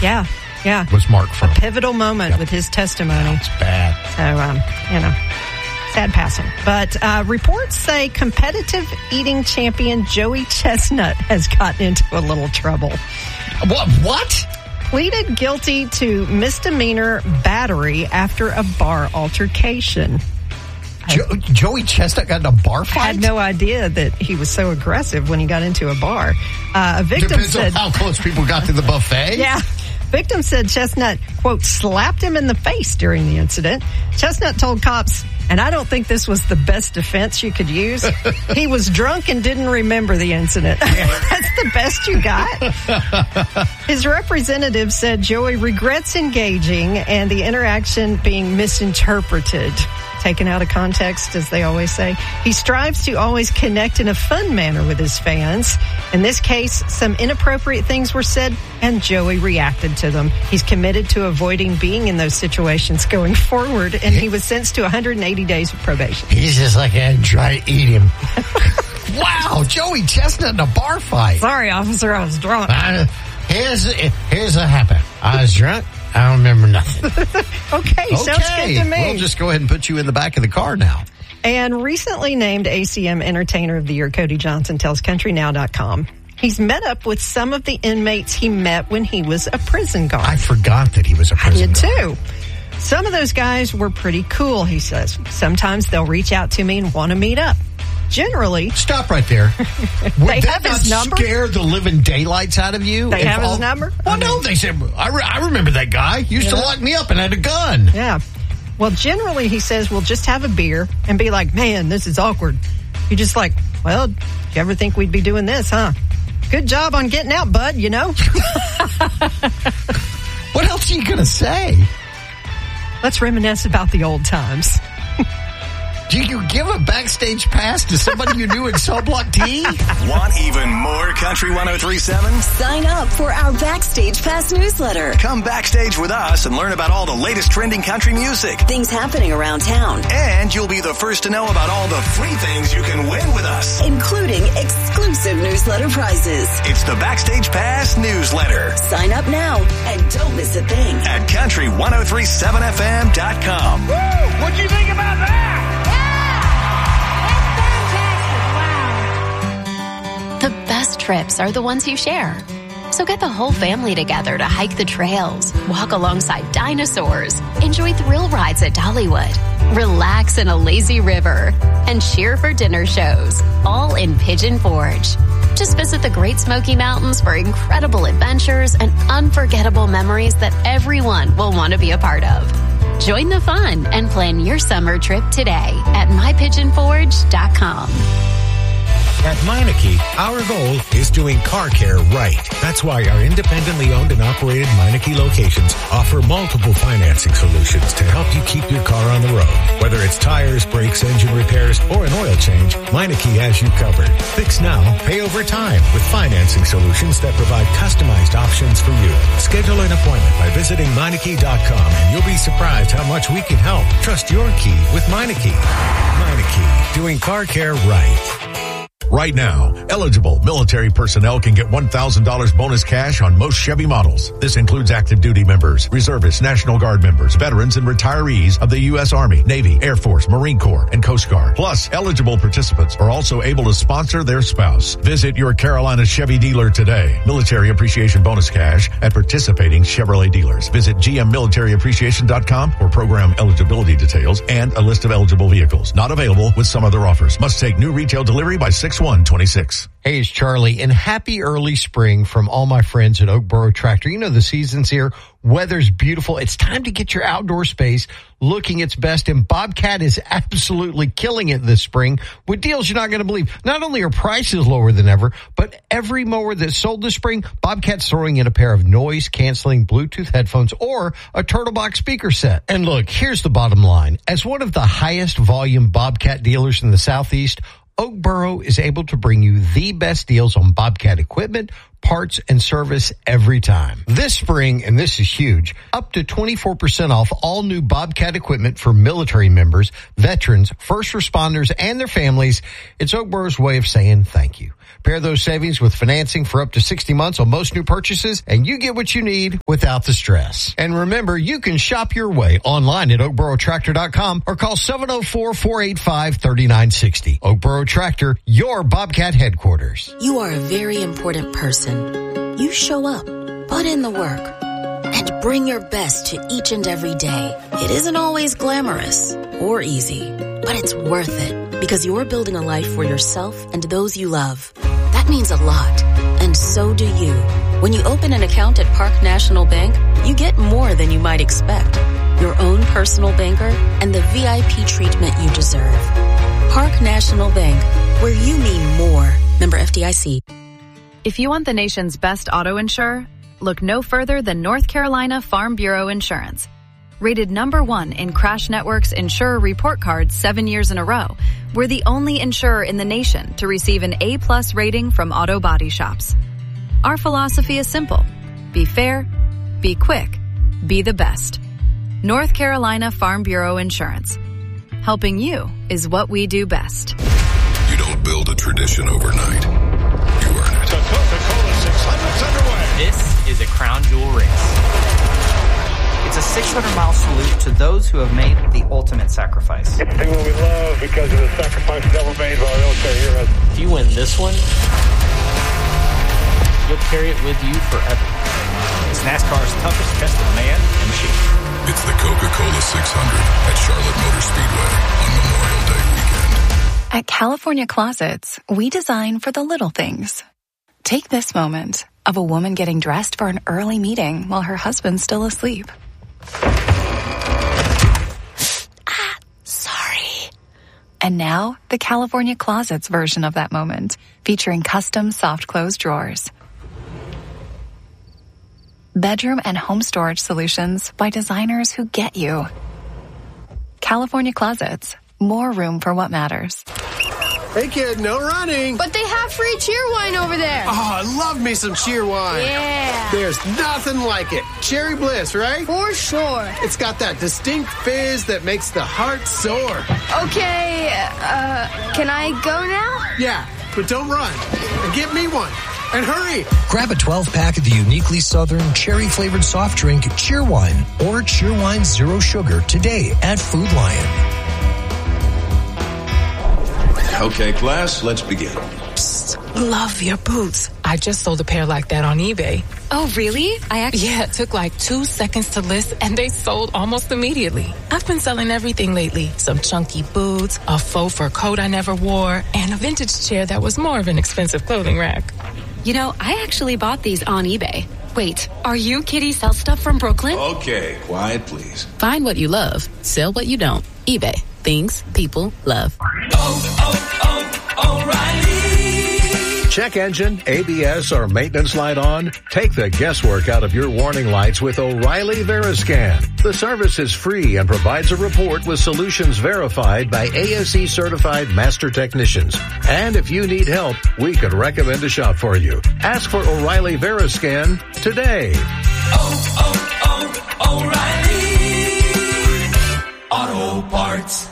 Yeah. Was Mark from. A pivotal moment with his testimony. It's bad. So, sad passing. But reports say competitive eating champion Joey Chestnut has gotten into a little trouble. What? Pleaded guilty to misdemeanor battery after a bar altercation. Joey Chestnut got in a bar fight? I had no idea that he was so aggressive when he got into a bar. A victim Depends said, on how close people got to the buffet. Yeah. Victim said Chestnut, quote, slapped him in the face during the incident. Chestnut told cops, and I don't think this was the best defense you could use. He was drunk and didn't remember the incident. That's the best you got. His representative said Joey regrets engaging and the interaction being misinterpreted. Taken out of context, as they always say. He strives to always connect in a fun manner with his fans. In this case, some inappropriate things were said, and Joey reacted to them. He's committed to avoiding being in those situations going forward, and he was sentenced to 180 days of probation. He's just like, I try to eat him. Wow, Joey Chestnut in a bar fight. Sorry, officer, I was drunk. Here's what happened. I was drunk. I don't remember nothing. Okay, sounds good to me. We'll just go ahead and put you in the back of the car now. And recently named ACM Entertainer of the Year, Cody Johnson tells CountryNow.com he's met up with some of the inmates he met when he was a prison guard. I forgot that he was a prison guard. I did too. Some of those guys were pretty cool, he says. Sometimes they'll reach out to me and want to meet up. Generally. Stop right there. They have his number? Scare the living daylights out of you? They have his number? Well, no, they said, I remember that guy. He used to lock me up and had a gun. Yeah. Well, generally, he says, we'll just have a beer and be like, man, this is awkward. You're just like, well, did you ever think we'd be doing this, huh? Good job on getting out, bud, you know? What else are you going to say? Let's reminisce about the old times. Do you give a backstage pass to somebody you knew in Cell Block T? Want even more Country 103.7? Sign up for our Backstage Pass newsletter. Come backstage with us and learn about all the latest trending country music. Things happening around town. And you'll be the first to know about all the free things you can win with us. Including exclusive newsletter prizes. It's the Backstage Pass newsletter. Sign up now and don't miss a thing. At country1037fm.com. Woo! What'd you think about that? The best trips are the ones you share. So get the whole family together to hike the trails, walk alongside dinosaurs, enjoy thrill rides at Dollywood, relax in a lazy river, and cheer for dinner shows, all in Pigeon Forge. Just visit the Great Smoky Mountains for incredible adventures and unforgettable memories that everyone will want to be a part of. Join the fun and plan your summer trip today at mypigeonforge.com. At Meineke, our goal is doing car care right. That's why our independently owned and operated Meineke locations offer multiple financing solutions to help you keep your car on the road. Whether it's tires, brakes, engine repairs, or an oil change, Meineke has you covered. Fix now, pay over time with financing solutions that provide customized options for you. Schedule an appointment by visiting Meineke.com and you'll be surprised how much we can help. Trust your key with Meineke. Meineke, doing car care right. Right now, eligible military personnel can get $1,000 bonus cash on most Chevy models. This includes active duty members, reservists, National Guard members, veterans, and retirees of the U.S. Army, Navy, Air Force, Marine Corps, and Coast Guard. Plus, eligible participants are also able to sponsor their spouse. Visit your Carolina Chevy dealer today. Military Appreciation Bonus Cash at participating Chevrolet dealers. Visit gmmilitaryappreciation.com for program eligibility details and a list of eligible vehicles. Not available with some other offers. Must take new retail delivery by 6/1/26. Hey, it's Charlie, and happy early spring from all my friends at Oakboro Tractor. You know the season's here. Weather's beautiful. It's time to get your outdoor space looking its best, and Bobcat is absolutely killing it this spring with deals you're not going to believe. Not only are prices lower than ever, but every mower that's sold this spring, Bobcat's throwing in a pair of noise-canceling Bluetooth headphones or a Turtle Box speaker set. And look, here's the bottom line. As one of the highest volume Bobcat dealers in the Southeast, Oakboro is able to bring you the best deals on Bobcat equipment, parts, and service every time. This spring, and this is huge, up to 24% off all new Bobcat equipment for military members, veterans, first responders, and their families. It's Oakboro's way of saying thank you. Pair those savings with financing for up to 60 months on most new purchases, and you get what you need without the stress. And remember, you can shop your way online at oakborotractor.com or call 704-485-3960. Oakboro Tractor, your Bobcat headquarters. You are a very important person. You show up, put in the work, and bring your best to each and every day. It isn't always glamorous or easy, but it's worth it because you're building a life for yourself and those you love. That means a lot, and so do you. When you open an account at Park National Bank, you get more than you might expect. Your own personal banker and the VIP treatment you deserve. Park National Bank, where you mean more. Member FDIC. If you want the nation's best auto insurer, look no further than North Carolina Farm Bureau Insurance. Rated #1 in Crash Network's Insurer Report Card 7 years in a row, we're the only insurer in the nation to receive an A+ rating from auto body shops. Our philosophy is simple. Be fair, be quick, be the best. North Carolina Farm Bureau Insurance. Helping you is what we do best. You don't build a tradition overnight. You earn it. The Coca-Cola 600's underway. This is a crown jewel race. It's a 600-mile salute to those who have made the ultimate sacrifice. It's the one we love because of the sacrifices that were made by our military heroes. If you win this one, you'll carry it with you forever. It's NASCAR's toughest test of man and machine. It's the Coca-Cola 600 at Charlotte Motor Speedway on Memorial Day weekend. At California Closets, we design for the little things. Take this moment of a woman getting dressed for an early meeting while her husband's still asleep. Sorry. And now, the California Closets version of that moment, featuring custom soft close drawers. Bedroom and home storage solutions by designers who get you. California Closets. More room for what matters. Hey kid, no running. But they have free cheer wine over there. Oh, I love me some cheer wine. Yeah. There's nothing like it. Cherry Bliss, right? For sure. It's got that distinct fizz that makes the heart soar. Okay, can I go now? Yeah, but don't run. And get me one. And hurry! Grab a 12-pack of the uniquely southern cherry-flavored soft drink Cheerwine or Cheerwine Zero Sugar today at Food Lion. Okay, class, let's begin. Psst, love your boots. I just sold a pair like that on eBay. Oh, really? Yeah, it took like 2 seconds to list and they sold almost immediately. I've been selling everything lately. Some chunky boots, a faux fur coat I never wore, and a vintage chair that was more of an expensive clothing rack. You know, I actually bought these on eBay. Wait, are you Kitty Sell Stuff from Brooklyn? Okay, quiet, please. Find what you love. Sell what you don't. eBay. Things people love. O'Reilly. Check engine, ABS, or maintenance light on? Take the guesswork out of your warning lights with O'Reilly Veriscan. The service is free and provides a report with solutions verified by ASE certified master technicians. And if you need help, we could recommend a shop for you. Ask for O'Reilly Veriscan today. O'Reilly Auto Parts.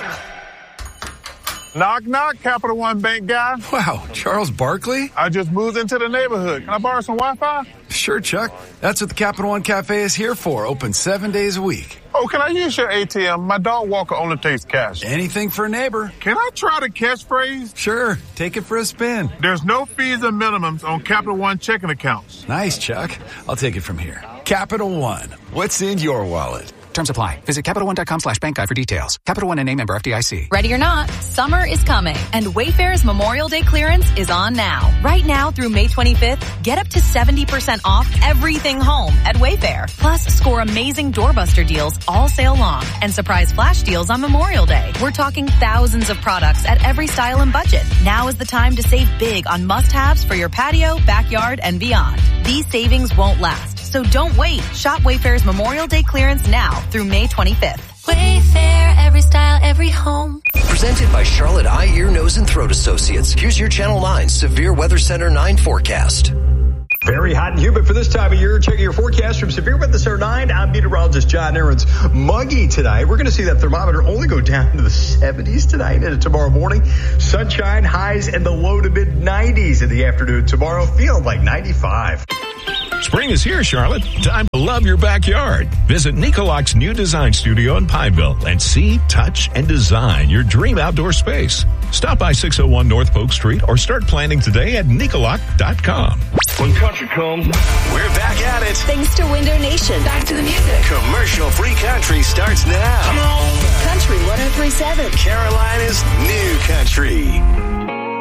Knock, knock, Capital One Bank guy. Wow, Charles Barkley? I just moved into the neighborhood. Can I borrow some Wi-Fi? Sure, Chuck. That's what the Capital One Cafe is here for. Open 7 days a week. Oh, can I use your ATM? My dog walker only takes cash. Anything for a neighbor. Can I try the catchphrase? Sure. Take it for a spin. There's no fees and minimums on Capital One checking accounts. Nice, Chuck. I'll take it from here. Capital One. What's in your wallet? Terms apply. Visit CapitalOne.com/bank guide for details. Capital One and a member FDIC. Ready or not, summer is coming, and Wayfair's Memorial Day clearance is on now. Right now through May 25th, get up to 70% off everything home at Wayfair. Plus, score amazing doorbuster deals all sale long and surprise flash deals on Memorial Day. We're talking thousands of products at every style and budget. Now is the time to save big on must-haves for your patio, backyard, and beyond. These savings won't last. So don't wait. Shop Wayfair's Memorial Day clearance now through May 25th. Wayfair, every style, every home. Presented by Charlotte Eye, Ear, Nose, and Throat Associates. Here's your Channel 9 Severe Weather Center 9 forecast. Very hot and humid for this time of year. Checking your forecast from Severe Weather Center 9. I'm meteorologist John Aaron's muggy tonight. We're going to see that thermometer only go down to the 70s tonight and tomorrow morning. Sunshine, highs in the low to mid 90s in the afternoon tomorrow, feeling like 95. Spring is here, Charlotte. Time to love your backyard. Visit Nicolac's new design studio in Pineville and see, touch, and design your dream outdoor space. Stop by 601 North Polk Street or start planning today at Nicolac.com. When country comes, we're back at it. Thanks to Window Nation. Back to the music. Commercial-free country starts now. Come on. Country 103.7. Carolina's new country.